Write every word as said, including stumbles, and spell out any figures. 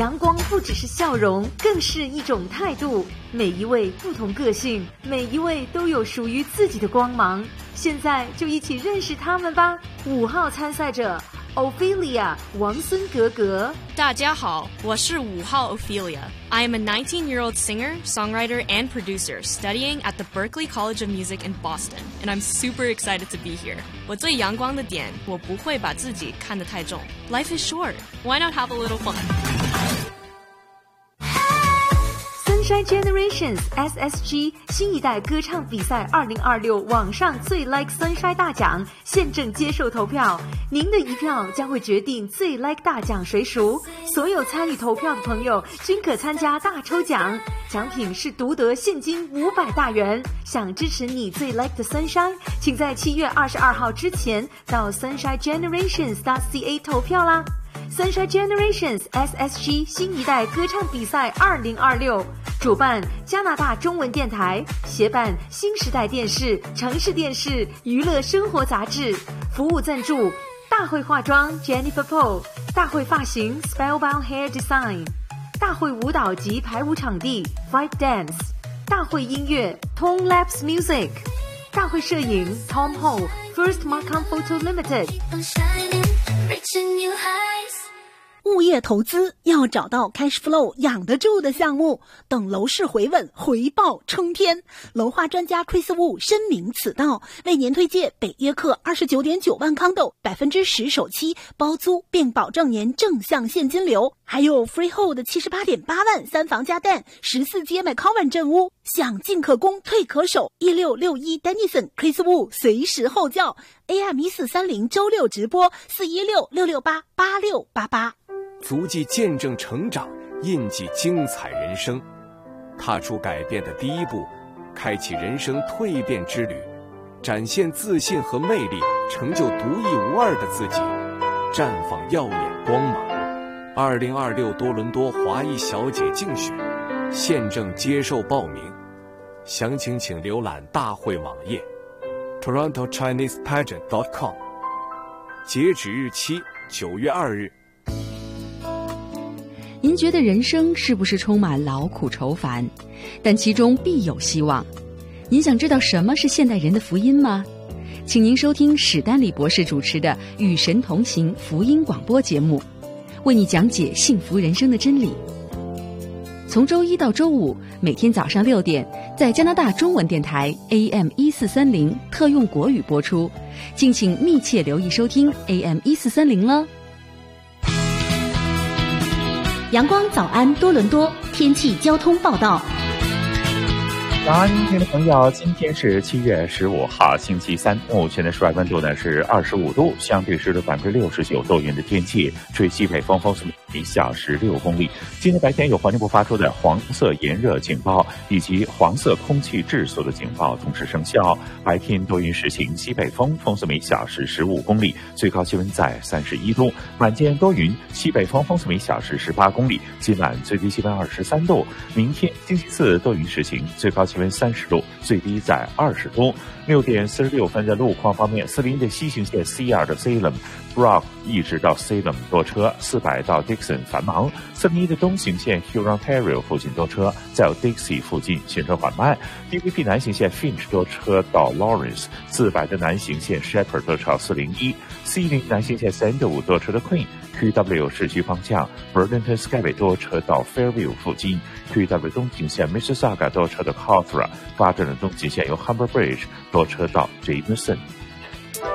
阳光不只是笑容，更是一种态度。每一位不同个性，每一位都有属于自己的光芒。现在就一起认识他们吧。五号参赛者 Ophelia 王孙格格。 大家好，我是五号 Ophelia. I am a nineteen-year-old singer, songwriter, and producer studying at the Berklee College of Music in Boston, and I'm super excited to be here. 我最阳光的点，我不会把自己看得太重。Life is short. Why not have a little fun?Sunshine Generations S S G 新一代歌唱比赛二零二六网上最 like Sunshine 大奖现正接受投票，您的一票将会决定最 like 大奖谁属。所有参与投票的朋友均可参加大抽奖，奖品是独得现金五百大元。想支持你最 like 的 Sunshine， 请在七月二十二号之前到 sunshine generations dot c a 投票啦。Sunshine Generations S S G 新一代歌唱比赛二零二六，主办加拿大中文电台，协办新时代电视、城市电视、娱乐生活杂志，服务赞助大会化妆 Jennifer Poe， 大会发型 Spellbound Hair Design， 大会舞蹈及排舞场地 Five Dance， 大会音乐 Tone Labs Music， 大会摄影 Tom Ho First Markham Photo Limited。 物业投资要找到 cash flow 养得住的项目，等楼市回稳，回报冲天。楼花专家 Chris Wu 深明此道，为您推荐北约克 二十九点九万康斗 百分之十 首期包租，并保证年正向现金流，还有 freehold 七十八点八万三房加蛋十四街 McCowan 镇屋，想进可攻退可守。一六六一 Dennison Chris Wu 随时候叫 A M 一四三零 周六直播四一六六六八八六八八。 足迹见证成长，印记精彩人生，踏出改变的第一步，开启人生蜕变之旅，展现自信和魅力，成就独一无二的自己，绽放耀眼光芒。二零二六多伦多华裔小姐竞选现正接受报名，详情请浏览大会网页 toronto chinese pageant dot com， 截止日期九月二日。 您觉得人生是不是充满劳苦愁烦？但其中必有希望。您想知道什么是现代人的福音吗？请您收听史丹利博士主持的《与神同行》福音广播节目，为你讲解幸福人生的真理。从周一到周五，每天早上六点，在加拿大中文电台 A M 一四三零特用国语播出，敬请密切留意收听 A M 一四三零了。 阳光早安多伦多天气交通报道。 早安，听众朋友，今天是七月十五号，星期三，目前的室外温度呢是二十五度，相对湿度百分之六十九，多云的天气，吹西北风，风速每小时六公里。今天白天有环境部发出的黄色炎热警报以及黄色空气质素的警报同时生效。白天多云时行西北风，风速每小时十五公里，最高气温在三十一度。晚间多云，西北风，风速每小时十八公里，今晚最低气温二十三度。明天星期四多云时行，最高气温三十度，最低在二十度。六点四十六分，在路况方面，四零的西行线 C 二 的 Salem、Brock 一直到 Salem 多车，四百到 Dixon 繁忙。四零一的东行线 Hurontario 附近多车，在 Dixie 附近行车缓慢。D V P 南行线 Finch 多车到 Lawrence， 四百的南行线 Shepherd 多车四零一。C 零南行线 Sandalwood 多车的 Queen。Q W 市区方向 Burlington Skyway 多车到 Fairview 附近。Q W 东行线 Mississauga 多车的 Cawthra， 发展的东行线由 Humber Bridge 多车到 Jameson。